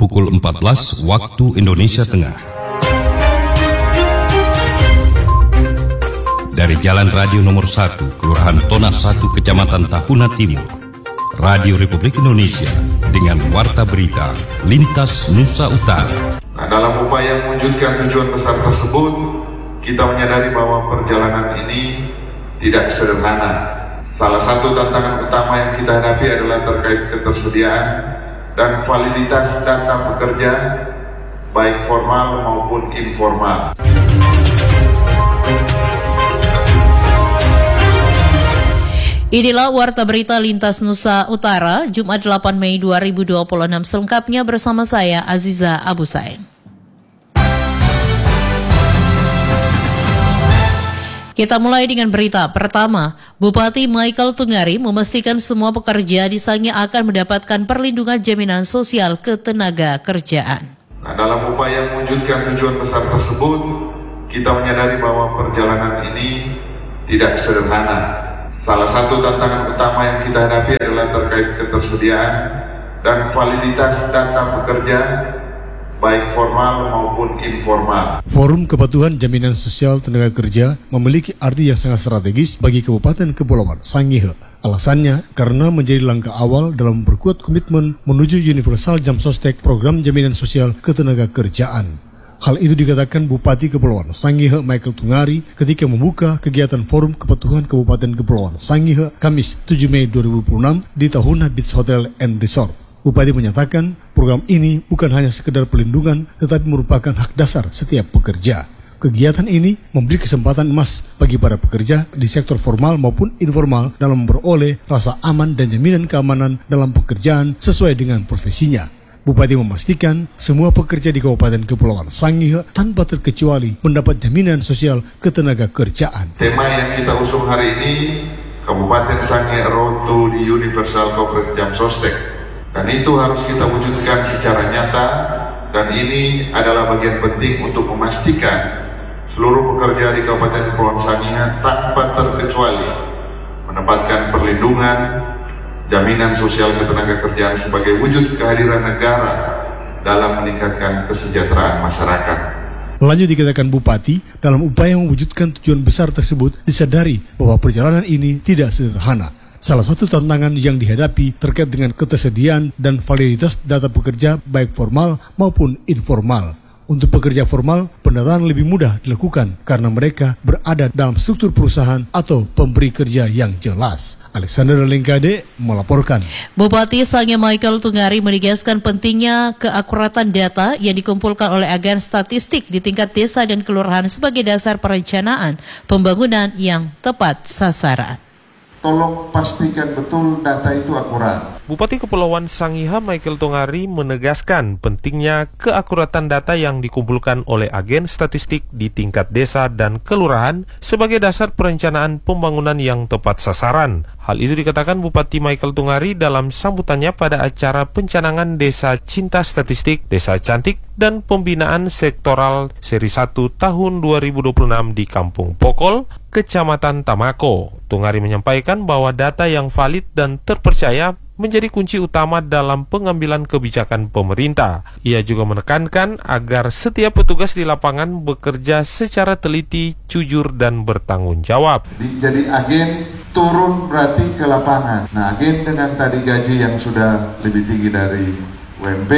pukul 14 waktu Indonesia Tengah. Dari Jalan Radio Nomor 1, Kelurahan Tona 1, Kecamatan Tahuna Timur, Radio Republik Indonesia dengan warta berita Lintas Nusa Utara. Nah, dalam upaya mewujudkan tujuan besar tersebut, kita menyadari bahwa perjalanan ini tidak sederhana. Salah satu tantangan utama yang kita hadapi adalah terkait ketersediaan dan validitas data pekerja, baik formal maupun informal. Inilah warta berita Lintas Nusa Utara, Jumat 8 Mei 2026 selengkapnya bersama saya Aziza Abu Sain. Kita mulai dengan berita pertama. Bupati Michael Tungari memastikan semua pekerja di Sangihe akan mendapatkan perlindungan jaminan sosial ketenaga kerjaan. Nah, dalam upaya mewujudkan tujuan besar tersebut, kita menyadari bahwa perjalanan ini tidak sederhana. Salah satu tantangan utama yang kita hadapi adalah terkait ketersediaan dan validitas data pekerja, baik formal maupun informal. Forum Kepatuhan Jaminan Sosial Tenaga Kerja memiliki arti yang sangat strategis bagi Kabupaten Kepulauan Sangihe. Alasannya karena menjadi langkah awal dalam memperkuat komitmen menuju Universal Jam Sostek Program Jaminan Sosial Ketenaga Kerjaan. Hal itu dikatakan Bupati Kepulauan Sangihe Michael Tungari ketika membuka kegiatan Forum Kepatuhan Kabupaten Kepulauan Sangihe Kamis 7 Mei 2026 di Tahuna Beach Hotel and Resort. Bupati menyatakan program ini bukan hanya sekedar pelindungan tetapi merupakan hak dasar setiap pekerja. Kegiatan ini memberi kesempatan emas bagi para pekerja di sektor formal maupun informal dalam memperoleh rasa aman dan jaminan keamanan dalam pekerjaan sesuai dengan profesinya. Bupati memastikan semua pekerja di Kabupaten Kepulauan Sangihe tanpa terkecuali mendapat jaminan sosial ketenaga kerjaan. Tema yang kita usung hari ini, Kabupaten Sangihe Road to the Universal Coverage Jam Sostek. Dan itu harus kita wujudkan secara nyata, dan ini adalah bagian penting untuk memastikan seluruh pekerja di Kabupaten Kepulauan Sangihe tanpa terkecuali mendapatkan perlindungan, jaminan sosial ketenaga kerjaan sebagai wujud kehadiran negara dalam meningkatkan kesejahteraan masyarakat. Lanjut dikatakan Bupati, dalam upaya mewujudkan tujuan besar tersebut disadari bahwa perjalanan ini tidak sederhana. Salah satu tantangan yang dihadapi terkait dengan ketersediaan dan validitas data pekerja baik formal maupun informal. Untuk pekerja formal, pendataan lebih mudah dilakukan karena mereka berada dalam struktur perusahaan atau pemberi kerja yang jelas. Alexander Lengkade melaporkan. Bupati Sangihe Michael Tungari menegaskan pentingnya keakuratan data yang dikumpulkan oleh agen statistik di tingkat desa dan kelurahan sebagai dasar perencanaan pembangunan yang tepat sasaran. Tolong pastikan betul data itu akurat. Bupati Kepulauan Sangihe Michael Tungari menegaskan pentingnya keakuratan data yang dikumpulkan oleh agen statistik di tingkat desa dan kelurahan sebagai dasar perencanaan pembangunan yang tepat sasaran. Hal itu dikatakan Bupati Michael Tungari dalam sambutannya pada acara pencanangan Desa Cinta Statistik, Desa Cantik, dan Pembinaan Sektoral Seri 1 tahun 2026 di Kampung Pokol, Kecamatan Tamako. Tungari menyampaikan bahwa data yang valid dan terpercaya menjadi kunci utama dalam pengambilan kebijakan pemerintah. Ia juga menekankan agar setiap petugas di lapangan bekerja secara teliti, jujur, dan bertanggung jawab. Jadi agen turun berarti ke lapangan. Nah, agen dengan tadi gaji yang sudah lebih tinggi dari UMP,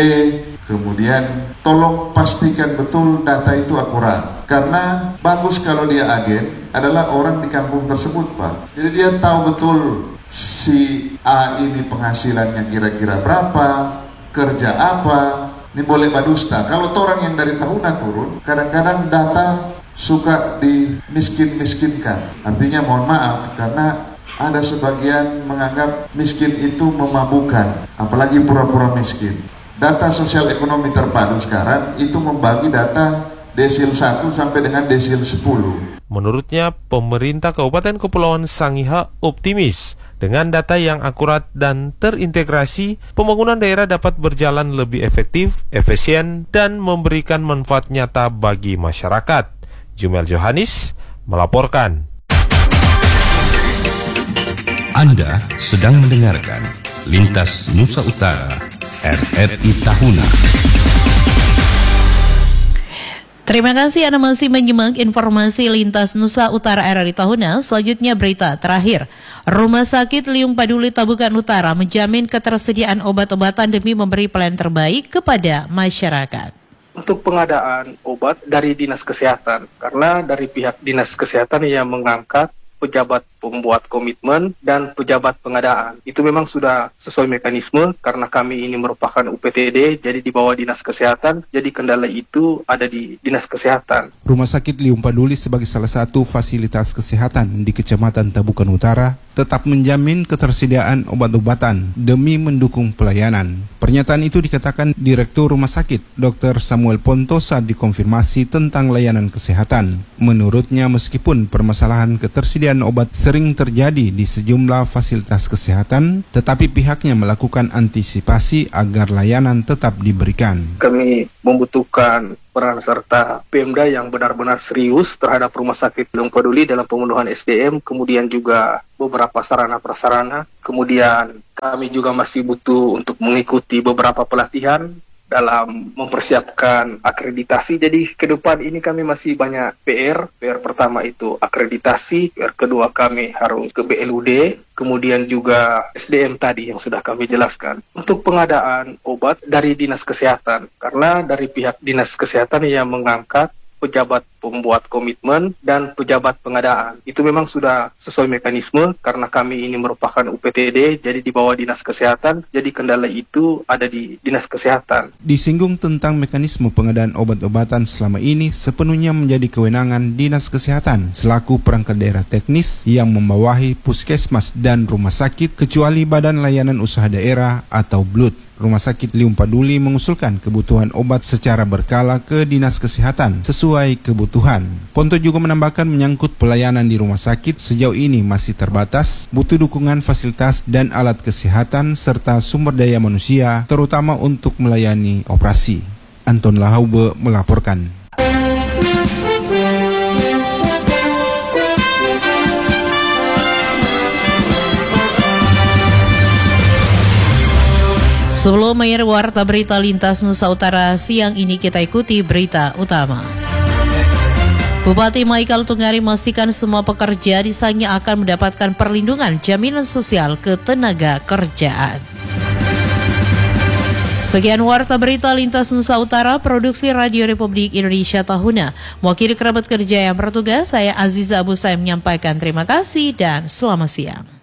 kemudian tolong pastikan betul data itu akurat. Karena bagus kalau dia agen adalah orang di kampung tersebut, Pak. Jadi dia tahu betul si A ini penghasilannya kira-kira berapa, kerja apa, ini boleh badusta. Kalau orang yang dari Tahuna turun, kadang-kadang data suka dimiskin-miskinkan. Artinya mohon maaf, karena ada sebagian menganggap miskin itu memabukkan, apalagi pura-pura miskin. Data sosial ekonomi terpadu sekarang itu membagi data desil 1 sampai dengan desil 10. Menurutnya, pemerintah Kabupaten Kepulauan Sangihe optimis dengan data yang akurat dan terintegrasi, pembangunan daerah dapat berjalan lebih efektif, efisien, dan memberikan manfaat nyata bagi masyarakat. Jumel Johanis melaporkan. Anda sedang mendengarkan Lintas Nusa Utara RRI Tahuna. Terima kasih Anda masih menyimak informasi Lintas Nusa Utara RRI Tahuna. Selanjutnya berita terakhir. Rumah Sakit Liung Paduli Tabukan Utara menjamin ketersediaan obat-obatan demi memberi pelayanan terbaik kepada masyarakat. Untuk pengadaan obat dari Dinas Kesehatan, karena dari pihak Dinas Kesehatan yang mengangkat pejabat pembuat komitmen dan pejabat pengadaan. Itu memang sudah sesuai mekanisme karena kami ini merupakan UPTD, jadi di bawah Dinas Kesehatan, jadi kendala itu ada di Dinas Kesehatan. Rumah Sakit Liung Paduli sebagai salah satu fasilitas kesehatan di Kecamatan Tabukan Utara tetap menjamin ketersediaan obat-obatan demi mendukung pelayanan. Pernyataan itu dikatakan Direktur Rumah Sakit, Dr. Samuel Ponto saat dikonfirmasi tentang layanan kesehatan. Menurutnya meskipun permasalahan ketersediaan obat sering terjadi di sejumlah fasilitas kesehatan, tetapi pihaknya melakukan antisipasi agar layanan tetap diberikan. Kami membutuhkan peran serta Pemda yang benar-benar serius terhadap Rumah Sakit Liung Paduli dalam pemenuhan SDM, kemudian juga beberapa sarana-prasarana. Kemudian kami juga masih butuh untuk mengikuti beberapa pelatihan dalam mempersiapkan akreditasi. Jadi ke depan ini kami masih banyak PR. PR pertama itu akreditasi, PR kedua kami harus ke BLUD, kemudian juga SDM tadi yang sudah kami jelaskan. Untuk pengadaan obat dari Dinas Kesehatan, karena dari pihak Dinas Kesehatan yang mengangkat pejabat pembuat komitmen dan pejabat pengadaan. Itu memang sudah sesuai mekanisme karena kami ini merupakan UPTD, jadi di bawah Dinas Kesehatan, jadi kendala itu ada di Dinas Kesehatan. Disinggung tentang mekanisme pengadaan obat-obatan selama ini sepenuhnya menjadi kewenangan Dinas Kesehatan selaku perangkat daerah teknis yang membawahi puskesmas dan rumah sakit kecuali Badan Layanan Usaha Daerah atau BLUD. Rumah Sakit Liung Paduli mengusulkan kebutuhan obat secara berkala ke Dinas Kesehatan sesuai kebutuhan. Ponto juga menambahkan menyangkut pelayanan di rumah sakit sejauh ini masih terbatas, butuh dukungan fasilitas dan alat kesehatan serta sumber daya manusia terutama untuk melayani operasi. Anton Lahaube melaporkan. Sebelum mengakhiri warta berita Lintas Nusa Utara siang ini, kita ikuti berita utama. Bupati Michael Tungari memastikan semua pekerja di Sangnya akan mendapatkan perlindungan jaminan sosial ketenaga kerjaan. Sekian warta berita Lintas Nusa Utara, produksi Radio Republik Indonesia Tahuna. Mewakili kerabat kerja yang bertugas, saya Aziza Abu Saim menyampaikan terima kasih dan selamat siang.